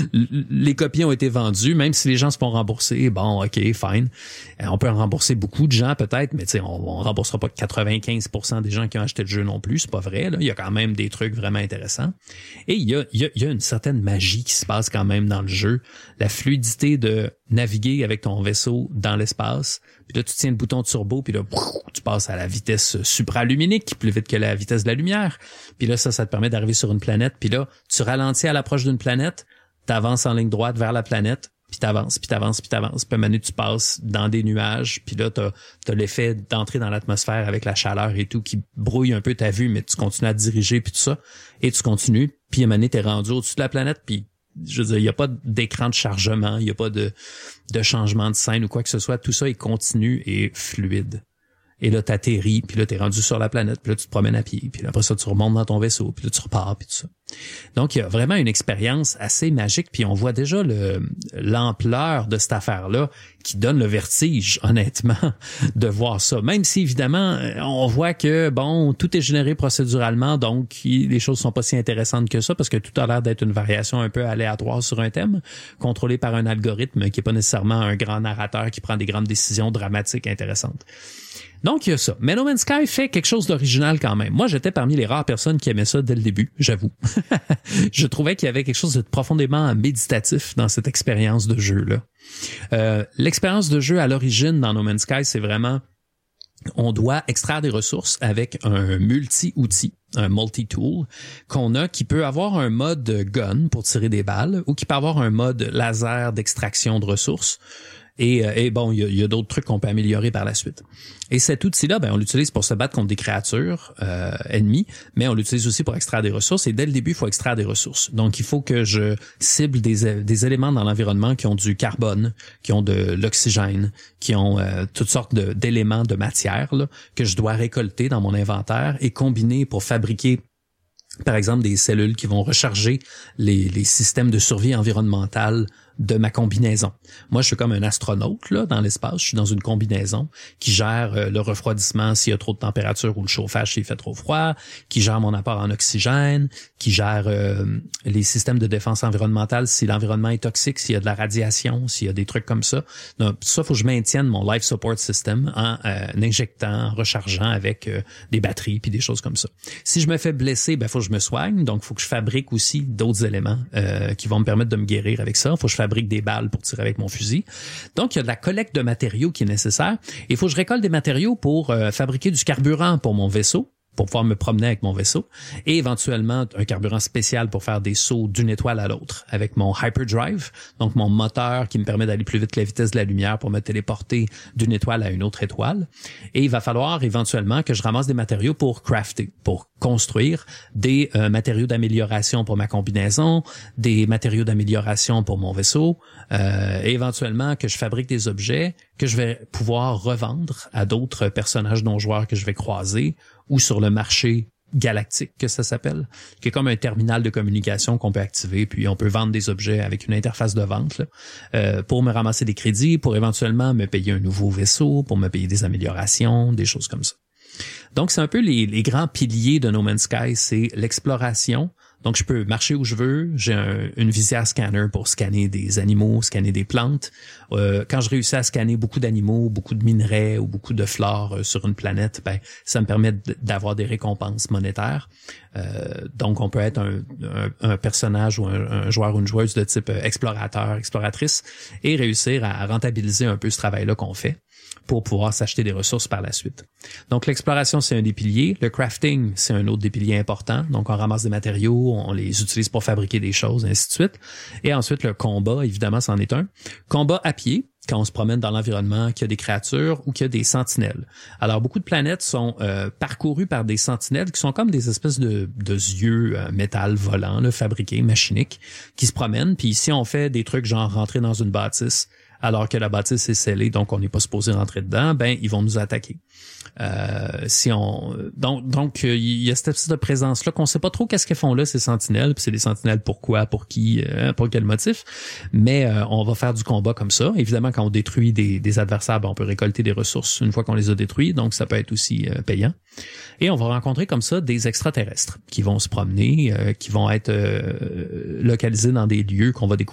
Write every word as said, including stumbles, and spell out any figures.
les copies ont été vendues, même si les gens se font rembourser, bon, ok, fine. On peut en rembourser beaucoup de gens peut-être, mais tu sais, on, on remboursera pas quatre-vingt-quinze pour cent des gens qui ont acheté le jeu non plus, c'est pas vrai, là. Il y a quand même des trucs vraiment intéressants. Et il y a, il y a, il y a une certaine magie qui se passe quand même dans le jeu. La fluidité de naviguer avec ton vaisseau dans l'espace. Puis là, tu tiens le bouton turbo, puis là, tu passes à la vitesse supraluminique, plus vite que la vitesse de la lumière. Puis là, ça, ça te permet d'arriver sur une planète. Puis là, tu ralentis à l'approche d'une planète, t'avances en ligne droite vers la planète, puis t'avances, puis t'avances, puis t'avances. Puis à un moment donné, tu passes dans des nuages, puis là, t'as, t'as l'effet d'entrer dans l'atmosphère avec la chaleur et tout qui brouille un peu ta vue, mais tu continues à te diriger, puis tout ça. Et tu continues, puis à un moment donné, t'es rendu au-dessus de la planète, puis je veux dire, il n'y a pas d'écran de chargement, il n'y a pas de, de changement de scène ou quoi que ce soit. Tout ça est continu et fluide. Et là, t'atterris, puis là, t'es rendu sur la planète, puis là, tu te promènes à pied, puis là, après ça, tu remontes dans ton vaisseau, puis là, tu repars, puis tout ça. Donc, il y a vraiment une expérience assez magique, puis on voit déjà le l'ampleur de cette affaire-là qui donne le vertige, honnêtement, de voir ça. Même si, évidemment, on voit que, bon, tout est généré procéduralement, donc les choses sont pas si intéressantes que ça, parce que tout a l'air d'être une variation un peu aléatoire sur un thème, contrôlé par un algorithme qui est pas nécessairement un grand narrateur qui prend des grandes décisions dramatiques intéressantes. Donc, il y a ça. Mais No Man's Sky fait quelque chose d'original quand même. Moi, j'étais parmi les rares personnes qui aimaient ça dès le début, j'avoue. Je trouvais qu'il y avait quelque chose de profondément méditatif dans cette expérience de jeu-là. Euh, l'expérience de jeu à l'origine dans No Man's Sky, c'est vraiment... On doit extraire des ressources avec un multi-outil, un multi-tool qu'on a qui peut avoir un mode gun pour tirer des balles ou qui peut avoir un mode laser d'extraction de ressources. Et, et bon, il y a, il y a d'autres trucs qu'on peut améliorer par la suite. Et cet outil-là, ben, on l'utilise pour se battre contre des créatures euh, ennemies, mais on l'utilise aussi pour extraire des ressources. Et dès le début, il faut extraire des ressources. Donc, il faut que je cible des, des éléments dans l'environnement qui ont du carbone, qui ont de l'oxygène, qui ont euh, toutes sortes de, d'éléments de matière là, que je dois récolter dans mon inventaire et combiner pour fabriquer, par exemple, des cellules qui vont recharger les, les systèmes de survie environnementale de ma combinaison. Moi, je suis comme un astronaute là dans l'espace. Je suis dans une combinaison qui gère euh, le refroidissement s'il y a trop de température ou le chauffage s'il fait trop froid, qui gère mon apport en oxygène, qui gère euh, les systèmes de défense environnementale si l'environnement est toxique, s'il y a de la radiation, s'il y a des trucs comme ça. Donc, ça, faut que je maintienne mon life support system en euh, injectant, en rechargeant avec euh, des batteries puis des choses comme ça. Si je me fais blesser, ben faut que je me soigne. Donc, faut que je fabrique aussi d'autres éléments euh, qui vont me permettre de me guérir avec ça. Faut que je fabrique des balles pour tirer avec mon fusil. Donc, il y a de la collecte de matériaux qui est nécessaire. Il faut que je récolte des matériaux pour euh, fabriquer du carburant pour mon vaisseau, pour pouvoir me promener avec mon vaisseau, et éventuellement un carburant spécial pour faire des sauts d'une étoile à l'autre avec mon hyperdrive, donc mon moteur qui me permet d'aller plus vite que la vitesse de la lumière pour me téléporter d'une étoile à une autre étoile. Et il va falloir éventuellement que je ramasse des matériaux pour crafter, pour construire des euh, matériaux d'amélioration pour ma combinaison, des matériaux d'amélioration pour mon vaisseau, euh, et éventuellement que je fabrique des objets que je vais pouvoir revendre à d'autres personnages non joueurs que je vais croiser, ou sur le marché galactique que ça s'appelle, qui est comme un terminal de communication qu'on peut activer, puis on peut vendre des objets avec une interface de vente là, euh, pour me ramasser des crédits, pour éventuellement me payer un nouveau vaisseau, pour me payer des améliorations, des choses comme ça. Donc, c'est un peu les, les grands piliers de No Man's Sky, c'est l'exploration. Donc, je peux marcher où je veux. J'ai un, une visière scanner pour scanner des animaux, scanner des plantes. Euh, quand je réussis à scanner beaucoup d'animaux, beaucoup de minerais ou beaucoup de flore euh, sur une planète, ben ça me permet d'avoir des récompenses monétaires. Euh, donc, on peut être un, un, un personnage ou un, un joueur ou une joueuse de type explorateur, exploratrice et réussir à rentabiliser un peu ce travail-là qu'on fait pour pouvoir s'acheter des ressources par la suite. Donc, l'exploration, c'est un des piliers. Le crafting, c'est un autre des piliers importants. Donc, on ramasse des matériaux, on les utilise pour fabriquer des choses, ainsi de suite. Et ensuite, le combat, évidemment, c'en est un. Combat à pied, quand on se promène dans l'environnement, qu'il y a des créatures ou qu'il y a des sentinelles. Alors, beaucoup de planètes sont euh, parcourues par des sentinelles qui sont comme des espèces de, de yeux euh, métal volants, là, fabriqués, machiniques, qui se promènent. Puis ici, on fait des trucs genre rentrer dans une bâtisse, alors que la bâtisse est scellée, donc on n'est pas supposé rentrer dedans, ben ils vont nous attaquer. Euh, si on donc donc il y a cette espèce de présence là qu'on sait pas trop qu'est-ce qu'elles font là ces sentinelles, puis c'est des sentinelles pourquoi, pour qui, euh, pour quel motif, mais euh, on va faire du combat comme ça. Évidemment, quand on détruit des, des adversaires, ben, on peut récolter des ressources une fois qu'on les a détruits, donc ça peut être aussi euh, payant. Et on va rencontrer comme ça des extraterrestres qui vont se promener, euh, qui vont être euh, localisés dans des lieux qu'on va découvrir